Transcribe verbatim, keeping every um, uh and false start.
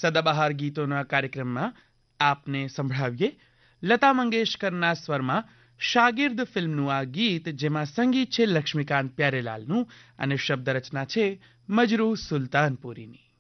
સદાબહાર ગીતોના કાર્યક્રમમાં આપને સંભળાવીએ લતા મંગેશકરના સ્વરમાં શાગિર્દ ફિલ્મનું આ ગીત, જેમાં સંગીત છે લક્ષ્મીકાંત પ્યારેલાલનું અને શબ્દ રચના છે મજરૂહ સુલતાનપુરીની.